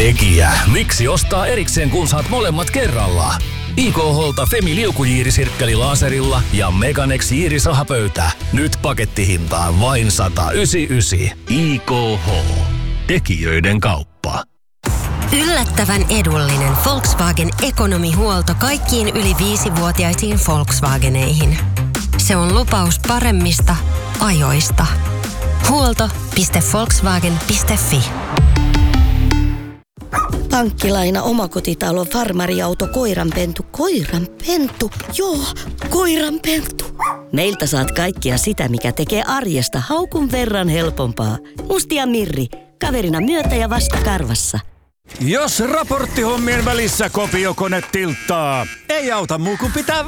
Tekijä. Miksi ostaa erikseen, kun saat molemmat kerralla? IKH:lta Femi liukujiirisirkkeli laserilla ja Meganex jiirisahapöytä. Nyt pakettihintaan vain 199. IKH. Tekijöiden kauppa. Yllättävän edullinen Volkswagen Economy-huolto kaikkiin yli 5-vuotiaisiin Volkswageneihin. Se on lupaus paremmista ajoista. Huolto.volkswagen.fi. Pankkilaina, omakotitalo, farmariauto, koiranpentu. Joo, koiranpentu. Meiltä saat kaikkia sitä, mikä tekee arjesta haukun verran helpompaa. Musti ja Mirri, kaverina myötä ja vastakarvassa. Jos raporttihommien välissä kopiokone tilttaa, ei auta muu kuin pitää